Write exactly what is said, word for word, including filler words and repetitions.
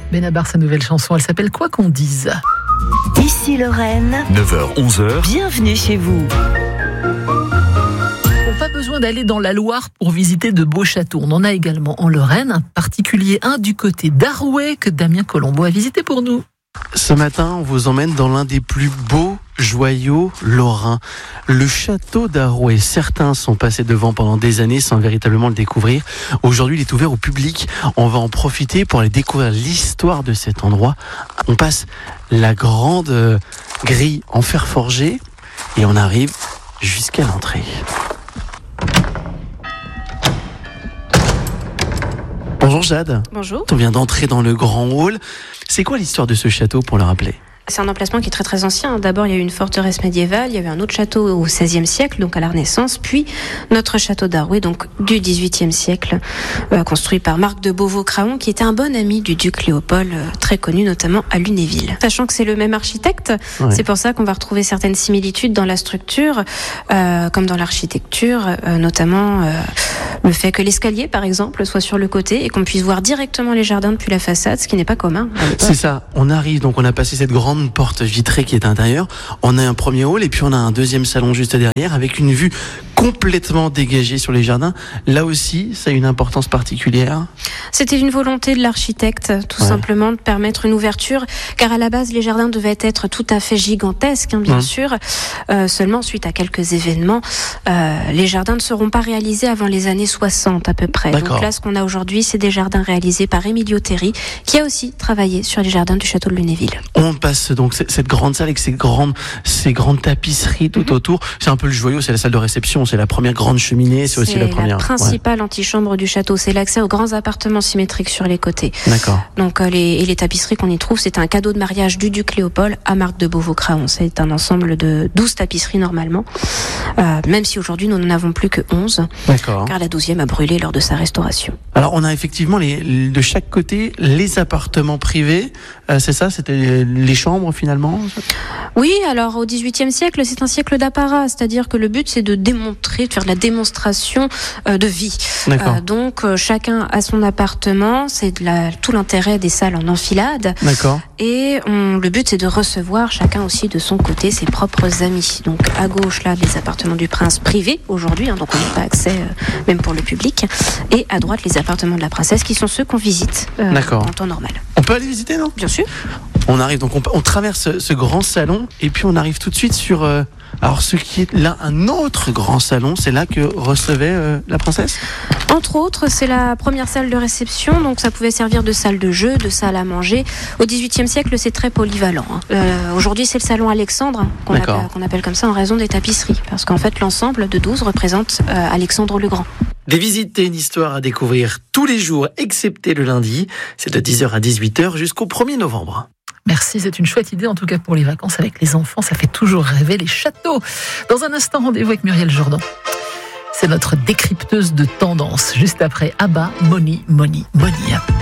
Benabar, sa nouvelle chanson, elle s'appelle Quoi qu'on dise. Ici Lorraine, neuf heures onze heures. Bienvenue chez vous. Pas besoin d'aller dans la Loire pour visiter de beaux châteaux. On en a également en Lorraine, un particulier un du côté d'Arouet que Damien Colombo a visité pour nous. Ce matin, on vous emmène dans l'un des plus beaux joyaux lorrains, le château d'Arouet. Certains sont passés devant pendant des années sans véritablement le découvrir. Aujourd'hui, il est ouvert au public. On va en profiter pour aller découvrir l'histoire de cet endroit. On passe la grande grille en fer forgé et on arrive jusqu'à l'entrée. Bonjour Jade. Bonjour. On vient d'entrer dans le grand hall. C'est quoi l'histoire de ce château pour le rappeler ? C'est un emplacement qui est très très ancien. D'abord, il y a eu une forteresse médiévale, il y avait un autre château au seizième siècle, donc à la Renaissance, puis notre château d'Arouet, donc du dix-huitième siècle, euh, construit par Marc de Beauvau-Craon, qui était un bon ami du duc Léopold, euh, très connu notamment à Lunéville. Sachant que c'est le même architecte, ouais. C'est pour ça qu'on va retrouver certaines similitudes dans la structure, euh, comme dans l'architecture, euh, notamment euh, le fait que l'escalier, par exemple, soit sur le côté et qu'on puisse voir directement les jardins depuis la façade, ce qui n'est pas commun. C'est ça. On arrive, donc on a passé cette grande porte vitrée qui est à l'intérieur. On a un premier hall et puis on a un deuxième salon juste derrière avec une vue complètement dégagée sur les jardins. Là aussi, ça a une importance particulière. C'était une volonté de l'architecte, tout ouais. simplement, de permettre une ouverture, car à la base, les jardins devaient être tout à fait gigantesques, hein, bien mmh. sûr. Euh, seulement, suite à quelques événements, euh, les jardins ne seront pas réalisés avant les années soixante à peu près. D'accord. Donc là, ce qu'on a aujourd'hui, c'est des jardins réalisés par Emilio Terri, qui a aussi travaillé sur les jardins du château de Lunéville. On passe donc cette grande salle avec ces grandes, ces grandes tapisseries tout mmh. autour. C'est un peu le joyau, c'est la salle de réception. C'est la première grande cheminée, c'est, c'est aussi la première. C'est la principale ouais. antichambre du château. C'est l'accès aux grands appartements symétriques sur les côtés. D'accord. Donc euh, les, et les tapisseries qu'on y trouve, c'est un cadeau de mariage du duc Léopold à Marc de Beauvau-Craon. C'est un ensemble de douze tapisseries normalement, euh, même si aujourd'hui nous n'en avons plus que onze. D'accord. Car la douzième a brûlé lors de sa restauration. Alors on a effectivement les, de chaque côté les appartements privés. Euh, c'est ça, c'était les chambres finalement. Oui, alors au dix-huitième siècle, c'est un siècle d'apparat, c'est-à-dire que le but c'est de démontrer, de faire de la démonstration euh, de vie. D'accord. Euh, donc euh, chacun a son appartement, c'est de la, tout l'intérêt des salles en enfilade. D'accord. Et on, le but c'est de recevoir chacun aussi de son côté ses propres amis. Donc à gauche là les appartements du prince privés aujourd'hui, hein, donc on n'a pas accès euh, même pour le public. Et à droite les appartements de la princesse qui sont ceux qu'on visite euh, en temps normal. On peut aller visiter, non ? Bien sûr. On arrive donc on, on traverse ce, ce grand salon et puis on arrive tout de suite sur euh, alors ce qui est là un autre grand salon. C'est là que recevait euh, la princesse. Entre autres, c'est la première salle de réception, donc ça pouvait servir de salle de jeu, de salle à manger. Au dix-huitième siècle, c'est très polyvalent. Hein. Euh, aujourd'hui, c'est le salon Alexandre qu'on appelle, qu'on appelle comme ça en raison des tapisseries, parce qu'en fait, l'ensemble de douze représente euh, Alexandre le Grand. Des visites et une histoire à découvrir tous les jours, excepté le lundi. C'est de dix heures à dix-huit heures jusqu'au premier novembre. Merci, c'est une chouette idée, en tout cas pour les vacances avec les enfants. Ça fait toujours rêver les châteaux. Dans un instant, rendez-vous avec Muriel Jourdan. C'est notre décrypteuse de tendance. Juste après Abba, Money, Money, Money.